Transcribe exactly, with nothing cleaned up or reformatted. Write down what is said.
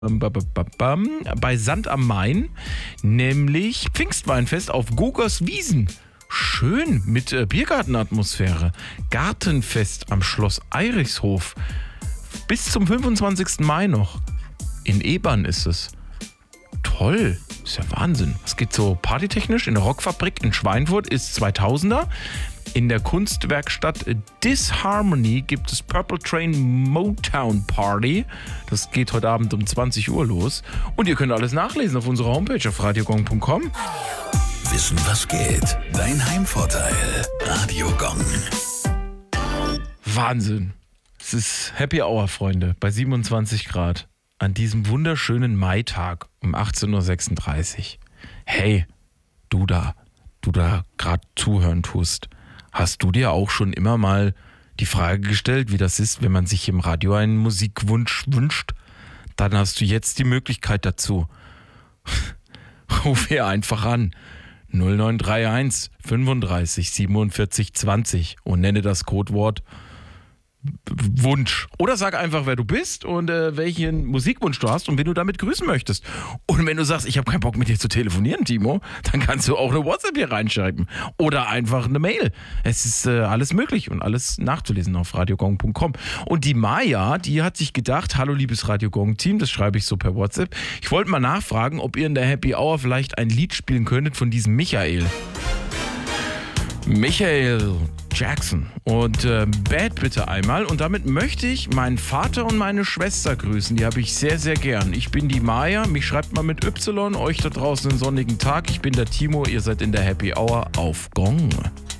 bei Sand am Main, nämlich Pfingstweinfest auf Gogers Wiesen. Schön mit äh, Biergartenatmosphäre. Gartenfest am Schloss Eirichshof. Bis zum fünfundzwanzigsten Mai noch. In Ebern ist es. Toll. Ist ja Wahnsinn. Es geht so partytechnisch. In der Rockfabrik in Schweinfurt ist zweitausender. In der Kunstwerkstatt Disharmony gibt es Purple Train Motown Party. Das geht heute Abend um zwanzig Uhr los. Und ihr könnt alles nachlesen auf unserer Homepage auf radiogong punkt com. Wissen, was geht. Dein Heimvorteil. Radio Gong. Wahnsinn. Es ist Happy Hour, Freunde, bei siebenundzwanzig Grad. An diesem wunderschönen Maitag um achtzehn Uhr sechsunddreißig. Hey, du da, du da gerade zuhören tust. Hast du dir auch schon immer mal die Frage gestellt, wie das ist, wenn man sich im Radio einen Musikwunsch wünscht? Dann hast du jetzt die Möglichkeit dazu. Ruf hier einfach an. null neun drei eins fünfunddreißig siebenundvierzig zwanzig und nenne das Codewort Wunsch. Oder sag einfach, wer du bist und äh, welchen Musikwunsch du hast und wen du damit grüßen möchtest. Und wenn du sagst, ich habe keinen Bock mit dir zu telefonieren, Timo, dann kannst du auch eine WhatsApp hier reinschreiben. Oder einfach eine Mail. Es ist äh, alles möglich und alles nachzulesen auf radiogong punkt com. Und die Maja, die hat sich gedacht, hallo liebes Radio Gong Team, das schreibe ich so per WhatsApp. Ich wollte mal nachfragen, ob ihr in der Happy Hour vielleicht ein Lied spielen könntet von diesem Michael. Michael Jackson und äh, Bad bitte einmal. Und damit möchte ich meinen Vater und meine Schwester grüßen. Die habe ich sehr, sehr gern. Ich bin die Maja, mich schreibt mal mit Y. Euch da draußen einen sonnigen Tag. Ich bin der Timo, ihr seid in der Happy Hour auf Gong.